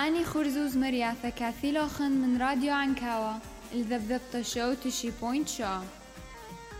أني خرزوز مرياثة كاثيلوخن من راديو عنكاوة الذبذبة شو تشي بوينت شو.